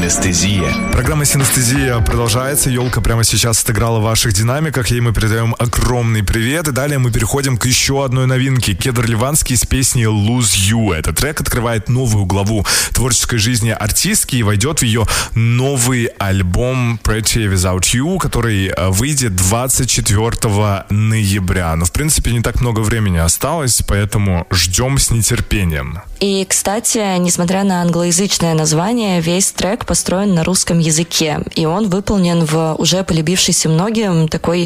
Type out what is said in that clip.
Синестезия. Программа «Синестезия» продолжается. Ёлка прямо сейчас отыграла в ваших динамиках. Ей мы передаем огромный привет. И далее мы переходим к еще одной новинке. Кедр Ливанский с песней «Lose You». Этот трек открывает новую главу творческой жизни артистки и войдет в ее новый альбом «Pretty Without You», который выйдет 24 ноября. Но, в принципе, не так много времени осталось, поэтому ждем с нетерпением. И, кстати, несмотря на англоязычное название, весь трек построен на русском языке. И он выполнен в уже полюбившейся многим такой